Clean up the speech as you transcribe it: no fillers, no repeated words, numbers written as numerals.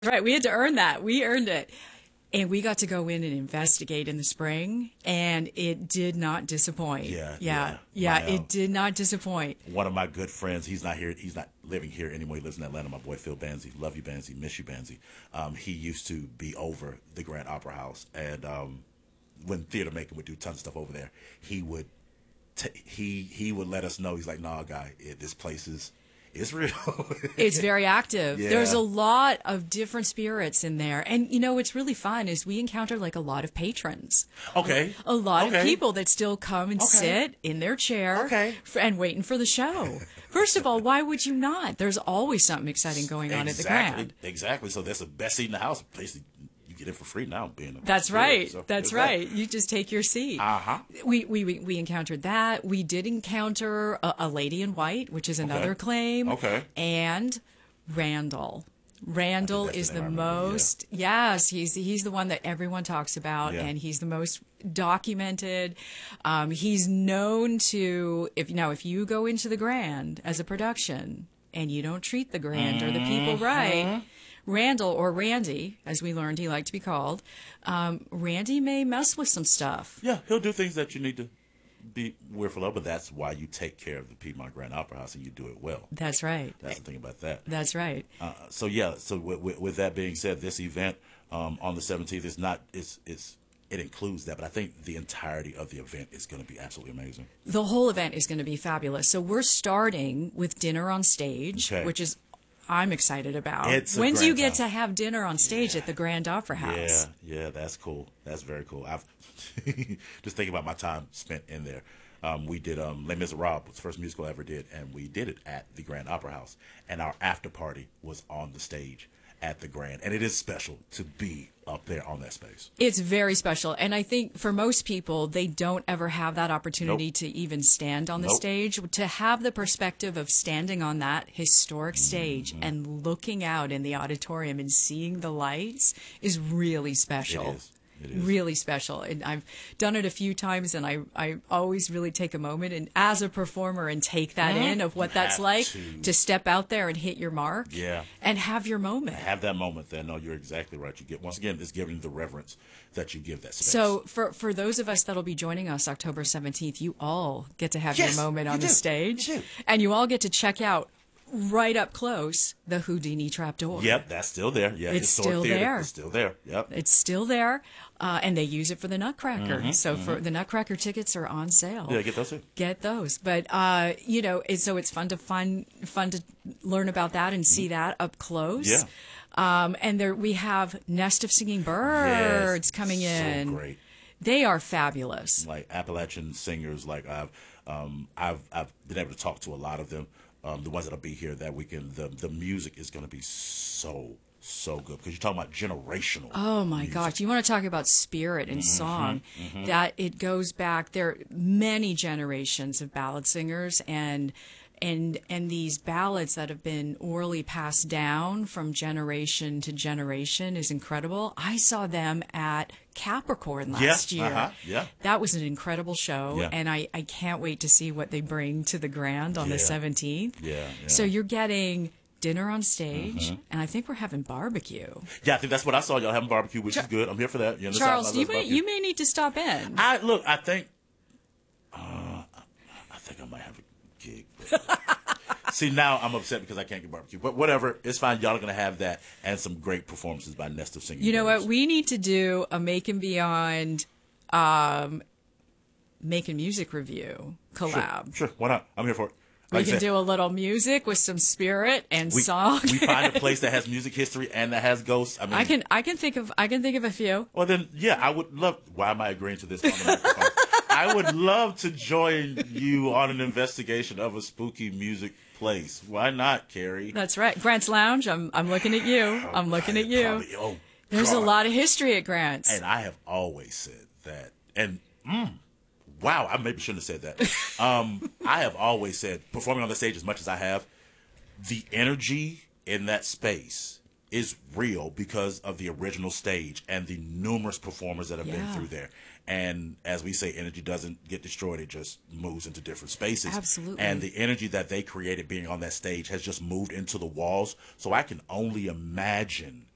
Right. We had to earn that. We earned it. And we got to go in and investigate in the spring, and it did not disappoint. Yeah. It did not disappoint. One of my good friends, he's not here. He's not living here anymore. He lives in Atlanta. My boy Phil Banzi. Love you, Banzi. Miss you, Banzi. He used to be over the Grand Opera House, and when theater making would do tons of stuff over there, he would he would let us know. He's like, "Nah, guy, this place is it's real." It's very active. Yeah. There's a lot of different spirits in there. And, you know, what's really fun is we encounter like a lot of patrons. Okay. A lot of Okay. people that still come and sit in their chair Okay. and waiting for the show. First of all, why would you not? There's always something exciting going on at the Grand. Exactly. So that's the best seat in the house. Basically, you get it for free now. That's right. So That's right. You just take your seat. Uh-huh. We encountered that. We did encounter a Lady in White, which is another claim. Okay. And Randall. Randall that's is the the name I remember, most, yes, he's the one that everyone talks about, Yeah. and he's the most documented. He's known to, if you go into the Grand as a production and you don't treat the Grand or the people right, Randall, or Randy, as we learned he liked to be called, Randy may mess with some stuff. Yeah, he'll do things that you need to be fearful of, but that's why you take care of the Piedmont Grand Opera House and you do it well. That's right. That's the thing about that. That's right. So with that being said, this event on the 17th is not it includes that, but I think the entirety of the event is going to be absolutely amazing. The whole event is going to be fabulous. So we're starting with dinner on stage, Okay. which is I'm excited about. It's a When do you grand get to have dinner on stage at the Grand Opera House? Yeah, that's cool. That's very cool. I've just thinking about my time spent in there. We did Les Miserables, was the first musical I ever did, and we did it at the Grand Opera House. And our after party was on the stage at the Grand, and it is special to be up there on that space. It's very special. And I think for most people, they don't ever have that opportunity Nope. to even stand on the Nope. stage. To have the perspective of standing on that historic stage and looking out in the auditorium and seeing the lights is really special. It is. It is. Really special. And I've done it a few times, and I always really take a moment and as a performer and take that in of what You that's have like to. step out there and hit your mark Yeah. and have your moment. Have that moment there. No, you're exactly right. You get, once again, it's giving the reverence that you give that space. So for those of us that'll be joining us October 17th, you all get to have Yes, your moment on you the do. stage. You do. And you all get to check out right up close the Houdini trapdoor. Yep, that's still there. Yeah, It's historic still theater there. is still there. Yep. It's still there. And they use it for the Nutcracker. So for the Nutcracker tickets are on sale. Yeah, get those too. Get those. But you know, so it's fun to learn about that and see that up close. Yeah. And there we have Nest of Singing Birds Yes, coming in. So great. They are fabulous. Like Appalachian singers, like I've been able to talk to a lot of them. The ones that'll be here that weekend. The music is going to be so good because you're talking about generational. Oh my music. gosh, you want to talk about spirit and song, that it goes back. There are many generations of ballad singers and these ballads that have been orally passed down from generation to generation is incredible. I saw them at Capricorn last year. Yeah. That was an incredible show, Yeah. and I can't wait to see what they bring to the Grand on the Yeah. 17th. Yeah. So you're getting dinner on stage, and I think we're having barbecue. Yeah, I think that's what I saw. Y'all having barbecue, which is good. I'm here for that. You understand? Charles, I love barbecue. you may need to stop in. I think I might have a gig. See, now I'm upset because I can't get barbecue. But whatever, it's fine. Y'all are gonna have that and some great performances by Nest of Singing You know Birds. what? We need to do a Make and Beyond Making Music review collab. Sure, why not? I'm here for it. We Like I can said, do a little music with some spirit and song. we find a place that has music history and that has ghosts. I mean, I can think of a few. Well, then, yeah, I would love. Why am I agreeing to this on the microphone? I would love to join you on an investigation of a spooky music place. Why not, Carrie? That's right. Grant's Lounge. I'm looking at you. I'm looking at you. Probably, There's a God. lot of history at Grant's. And I have always said that. And wow, I maybe shouldn't have said that. I have always said, performing on the stage as much as I have, the energy in that space is real because of the original stage and the numerous performers that have been Yeah. through there. And as we say, energy doesn't get destroyed, it just moves into different spaces. Absolutely. And the energy that they created being on that stage has just moved into the walls. So I can only imagine